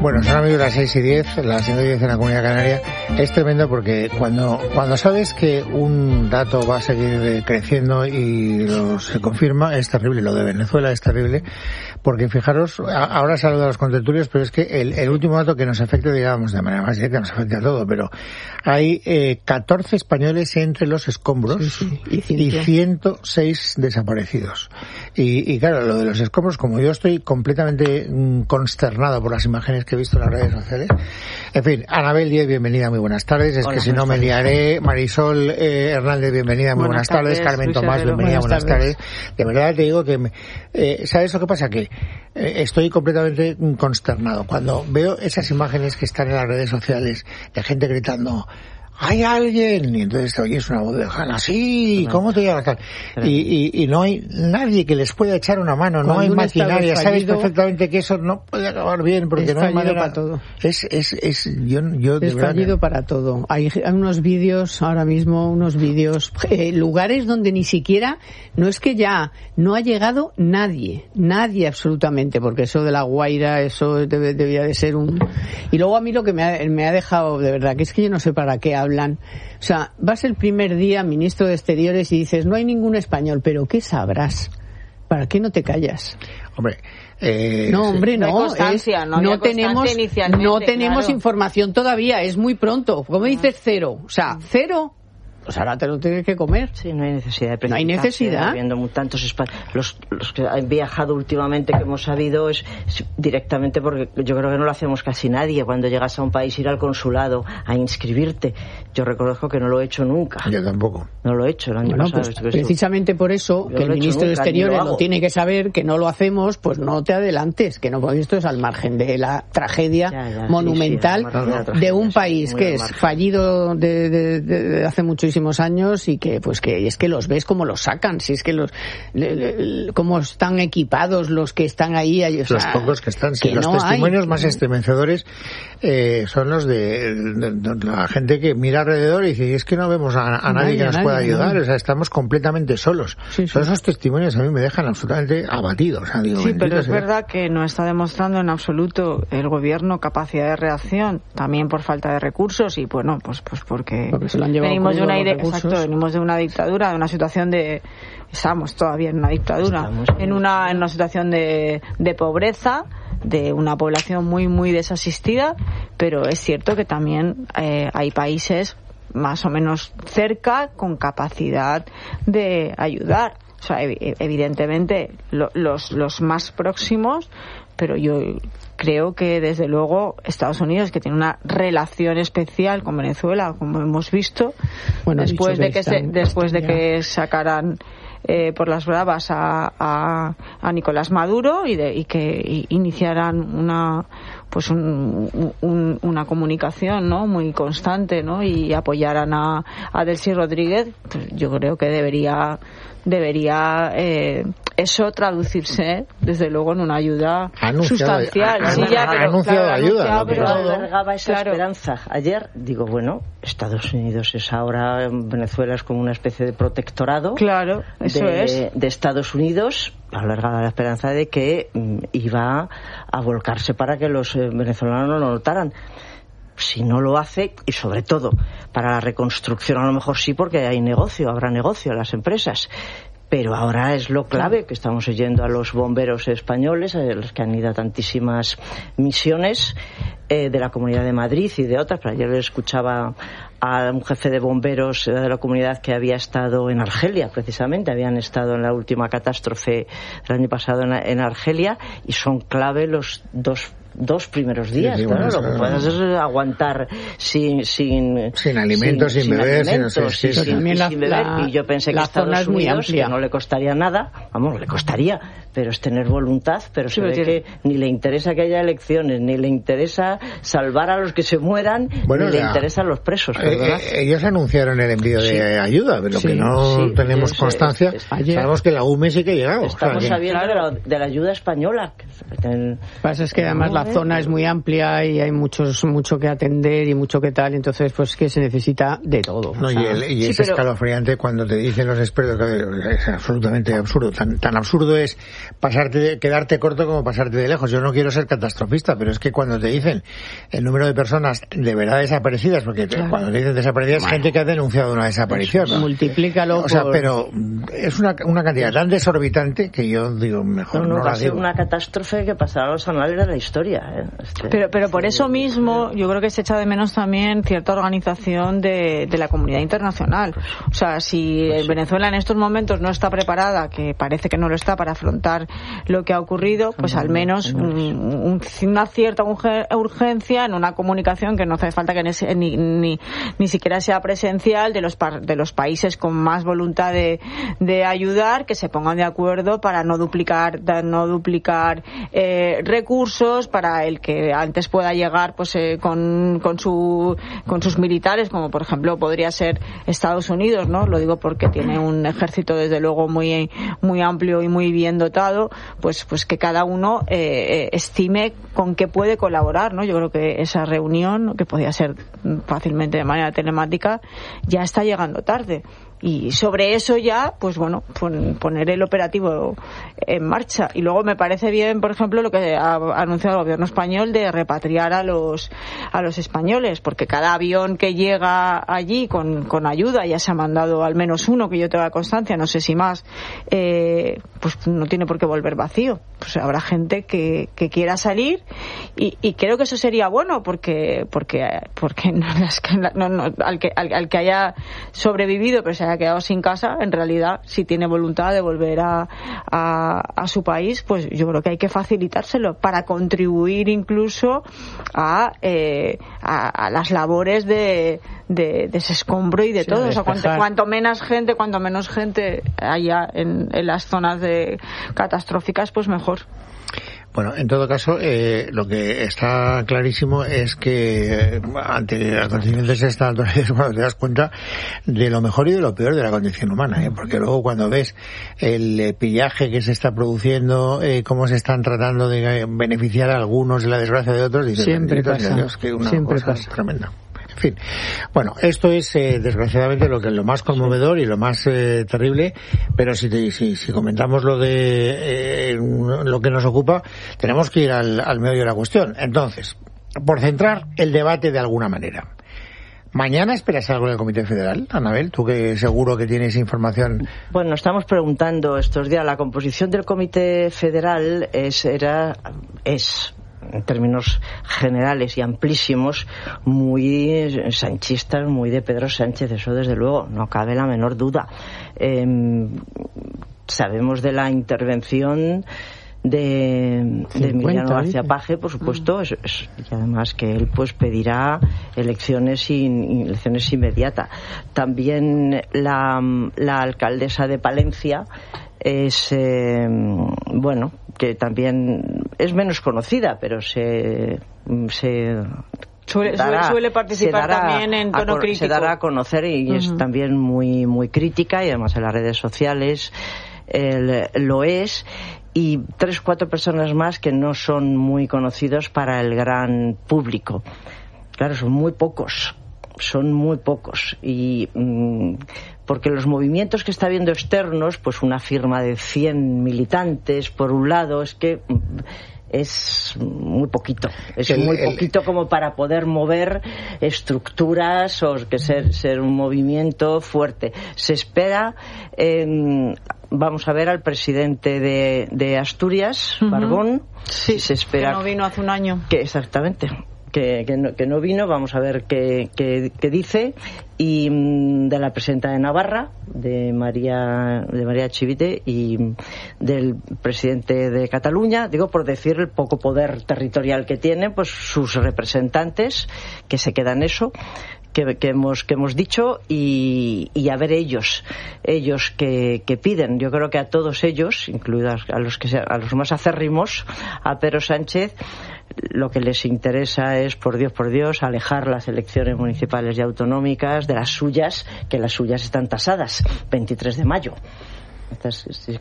Bueno, son amigos las 6:10, las 5:10 en la Comunidad Canaria. Es tremendo porque cuando sabes que un dato va a seguir creciendo y se confirma, es terrible. Lo de Venezuela es terrible, porque fijaros, ahora saludo a los contertulios, pero es que el último dato que nos afecta, digamos, de manera más directa, nos afecta a todo, pero hay 14 españoles entre los escombros y 106 desaparecidos. Y claro, lo de los escombros, como yo estoy completamente consternado por las imágenes que he visto en las redes sociales. En fin, Anabel Díez, bienvenida, muy buenas tardes. Es que si no me liaré. Marisol Hernández, bienvenida, muy buenas tardes. Carmen Tomás, bienvenida, buenas tardes. De verdad te digo que, ¿sabes lo que pasa? Que estoy completamente consternado cuando veo esas imágenes que están en las redes sociales de gente gritando: ¡hay alguien! Y entonces te oyes una voz lejana, sí, ¿cómo te llamas? Y no hay nadie que les pueda echar una mano, no hay maquinaria, sabes perfectamente que eso no puede acabar bien porque no hay manera. Para todo. Yo es fallido para todo. Hay unos vídeos ahora mismo, lugares donde ni siquiera, no es que ya no ha llegado nadie absolutamente, porque eso de La Guaira, eso debía de ser un... Y luego a mí lo que me ha dejado, de verdad, que es que yo no sé para qué hablan. O sea, vas el primer día ministro de Exteriores y dices, no hay ningún español, pero ¿qué sabrás? ¿Para qué no te callas? Hombre, no tenemos información todavía, es muy pronto. ¿Cómo dices cero? O sea, cero. Pues ahora te lo tienes que comer. Sí, no hay necesidad de precipitarse. No hay necesidad. Habiendo tantos los que han viajado últimamente, que hemos sabido, es directamente porque yo creo que no lo hacemos casi nadie. Cuando llegas a un país, ir al consulado a inscribirte. Yo reconozco que no lo he hecho nunca. Yo tampoco. No lo he hecho el año pasado. Pues precisamente por eso, que el ministro de Exteriores lo tiene que saber, que no lo hacemos, pues no te adelantes, que no, porque esto es al margen de la tragedia monumental de un país que es fallido de hace muchísimos años y que es que los ves como los sacan, si es que cómo están equipados los que están ahí, los pocos que están, sí, los testimonios más estremecedores son los de la gente que mira alrededor y dice, es que no vemos a nadie que nos pueda ayudar, o sea, estamos completamente solos. Son esos testimonios a mí me dejan absolutamente abatido, o sea, digo, sí, pero es verdad que no está demostrando en absoluto el gobierno capacidad de reacción, también por falta de recursos y bueno, pues porque se lo han llevado venimos de una dictadura, de una situación estamos todavía en una dictadura, en una situación de pobreza, de una población muy muy desasistida, pero es cierto que también hay países más o menos cerca con capacidad de ayudar. O sea, evidentemente los más próximos, pero yo creo que desde luego Estados Unidos, que tiene una relación especial con Venezuela, como hemos visto, después de que sacaran por las bravas a Nicolás Maduro y que iniciaran una comunicación, ¿no?, muy constante, ¿no?, y apoyaran a Delcy Rodríguez, pues yo creo que debería eso traducirse desde luego en una ayuda sustancial. Anunciado ayuda, pero albergaba esa esperanza. Ayer digo, bueno, Estados Unidos es ahora, Venezuela es como una especie de protectorado, claro, de Estados Unidos, alargada la esperanza de que iba a volcarse para que los venezolanos no lo notaran. Si no lo hace, y sobre todo para la reconstrucción a lo mejor sí, porque habrá negocio a las empresas, pero ahora es lo clave, que estamos oyendo a los bomberos españoles, a los que han ido a tantísimas misiones de la Comunidad de Madrid y de otras. Pero ayer le escuchaba a un jefe de bomberos de la comunidad que había estado en Argelia, precisamente, habían estado en la última catástrofe del año pasado en Argelia, y son clave los dos primeros días, lo que puedes es aguantar sin alimentos, sin beber, sin beber. Y yo pensé que Estados Unidos, que no le costaría nada, le costaría, pero es tener voluntad, pero se ve que ni le interesa que haya elecciones, ni le interesa salvar a los que se mueran, ni le interesan los presos. Ellos anunciaron el envío de ayuda, pero que no tenemos constancia. Sabemos que la UME sí que ha llegado. Estamos sabiendo de la ayuda española. Pasa es que además la zona es muy amplia y hay mucho que atender y mucho que tal, entonces pues que se necesita de todo. Y es escalofriante cuando te dicen los expertos que es absolutamente absurdo. Tan absurdo es quedarte corto como pasarte de lejos. Yo no quiero ser catastrofista, pero es que cuando te dicen el número de personas de verdad desaparecidas, porque cuando te dicen desaparecidas es gente que ha denunciado una desaparición, ¿no? Multiplícalo pero es una cantidad tan desorbitante que yo digo, mejor no va la a ser digo. Una catástrofe que pasará a los anales de la historia, Pero por eso mismo yo creo que se echa de menos también cierta organización de la comunidad internacional. O sea, si Venezuela en estos momentos no está preparada, que parece que no lo está, para afrontar lo que ha ocurrido, pues al menos una cierta urgencia en una comunicación que no hace falta que ni siquiera sea presencial, de los países con más voluntad de ayudar, que se pongan de acuerdo para no duplicar recursos, para el que antes pueda llegar pues con sus militares, como por ejemplo podría ser Estados Unidos, ¿no? Lo digo porque tiene un ejército desde luego muy muy amplio y muy bien dotado, pues que cada uno estime con qué puede colaborar, ¿no? Yo creo que esa reunión, que podía ser fácilmente de manera telemática, ya está llegando tarde. Y sobre eso ya, pues bueno, poner el operativo en marcha. Y luego me parece bien, por ejemplo, lo que ha anunciado el gobierno español de repatriar a los españoles, porque cada avión que llega allí con ayuda, ya se ha mandado al menos uno, que yo tenga constancia, no sé si más, pues no tiene por qué volver vacío. Pues habrá gente que quiera salir y creo que eso sería bueno, porque al que haya sobrevivido pero se haya quedado sin casa, en realidad, si tiene voluntad de volver a su país, pues yo creo que hay que facilitárselo para contribuir incluso a las labores de ese escombro y de todo. O sea, cuanto menos gente haya en las zonas catastróficas, pues mejor. Bueno, en todo caso, lo que está clarísimo es que ante acontecimientos de esta naturaleza, cuando te das cuenta de lo mejor y de lo peor de la condición humana, porque luego cuando ves el pillaje que se está produciendo, cómo se están tratando de beneficiar a algunos de la desgracia de otros, dices, siempre pasa, Dios, que una siempre cosa pasa. Tremenda. En fin, bueno, esto es desgraciadamente lo más conmovedor y lo más terrible, pero si comentamos lo de lo que nos ocupa, tenemos que ir al meollo de la cuestión. Entonces, por centrar el debate de alguna manera, ¿mañana esperas algo del Comité Federal, Anabel? Tú que seguro que tienes información. Bueno, estamos preguntando estos días, la composición del Comité Federal es en términos generales y amplísimos, muy sanchistas, muy de Pedro Sánchez, eso desde luego, no cabe la menor duda. Sabemos de la intervención de Emiliano García Paje, por supuesto, y además que él pues pedirá elecciones inmediatas. También la alcaldesa de Palencia es que también es menos conocida, pero suele participar también en tono crítico. Se dará a conocer y es también muy muy crítica, y además en las redes sociales lo es, y 3-4 personas más que no son muy conocidos para el gran público. Claro, son muy pocos y porque los movimientos que está habiendo externos, pues una firma de 100 militantes por un lado, es que es muy poquito, muy poquito como para poder mover estructuras o que ser un movimiento fuerte. Se espera, vamos a ver al presidente de Asturias, Barbón, sí, se espera, que no vino hace un año, exactamente, que no vino, vamos a ver qué dice, y de la presidenta de Navarra, de María Chivite, y del presidente de Cataluña, digo por decir el poco poder territorial que tiene, pues sus representantes, que se quedan eso que hemos dicho, y a ver ellos que piden. Yo creo que a todos ellos, incluidos a los más acérrimos a Pedro Sánchez, lo que les interesa es, por Dios, alejar las elecciones municipales y autonómicas de las suyas, que las suyas están tasadas, 23 de mayo.